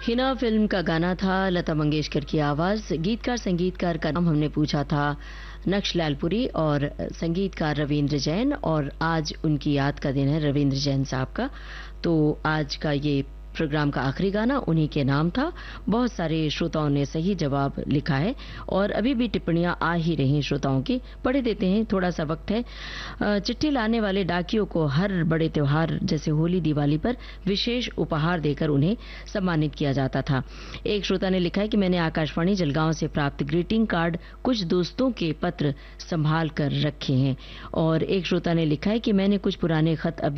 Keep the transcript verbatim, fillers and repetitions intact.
Hina film का गाना था, लता मंगेशकर की आवाज। गीतकार संगीतकार का नाम हमने पूछा था नक्श लालपुरी और संगीतकार रविंद्र जैन, और आज उनकी याद का दिन है रविंद्र जैन साहब का। तो आज का ये प्रोग्राम का आखिरी गाना उन्हीं के नाम था। बहुत सारे श्रोताओं ने सही जवाब लिखा है और अभी भी टिप्पणियां आ ही रही श्रोताओं की। पढ़े देते हैं, थोड़ा सा वक्त है। अ, चिट्ठी लाने वाले डाकियों को हर बड़े त्योहार जैसे होली दिवाली पर विशेष उपहार देकर उन्हें सम्मानित किया जाता था। एक श्रोता ने लिखा है कि मैंने आकाशवाणी जलगांव से प्राप्त ग्रीटिंग कार्ड कुछ दोस्तों के पत्र संभाल कर रखे हैं। और एक श्रोता ने लिखा है कि मैंने कुछ पुराने खत अभी